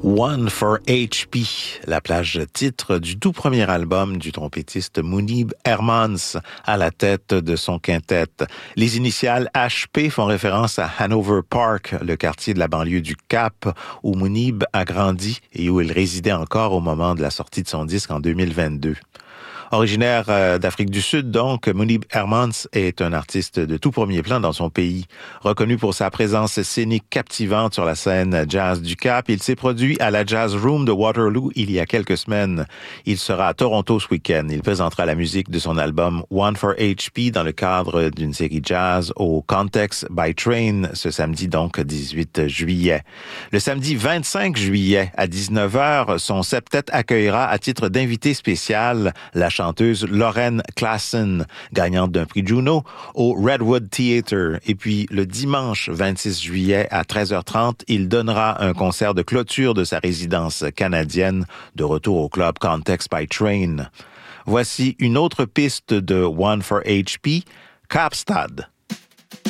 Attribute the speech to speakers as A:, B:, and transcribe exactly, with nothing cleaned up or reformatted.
A: One for H P, la plage titre du tout premier album du trompettiste Mounib Hermans à la tête de son quintet. Les initiales H P font référence à Hanover Park, le quartier de la banlieue du Cap, où Mounib a grandi et où il résidait encore au moment de la sortie de son disque en deux mille vingt-deux. Originaire euh, d'Afrique du Sud, donc, Mounib Hermans est un artiste de tout premier plan dans son pays. Reconnu pour sa présence scénique captivante sur la scène jazz du Cap, il s'est produit à la Jazz Room de Waterloo il y a quelques semaines. Il sera à Toronto ce week-end. Il présentera la musique de son album One for H P dans le cadre d'une série jazz au Context by Train ce samedi, donc dix-huit juillet. Le samedi vingt-cinq juillet à dix-neuf heures, son septet accueillera à titre d'invité spécial la chanteuse Lauren Klassen, gagnante d'un prix Juno, au Redwood Theatre. Et puis, le dimanche vingt-six juillet à treize heures trente, il donnera un concert de clôture de sa résidence canadienne, de retour au club Context by Train. Voici une autre piste de One for H P, Kaapstad.